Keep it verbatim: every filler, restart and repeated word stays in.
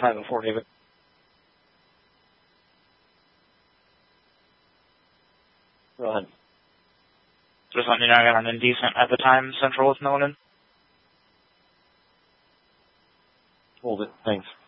five oh four, David. Go ahead. Just letting you know I got an indecent at the time, Central with Milligan. Hold it. Thanks.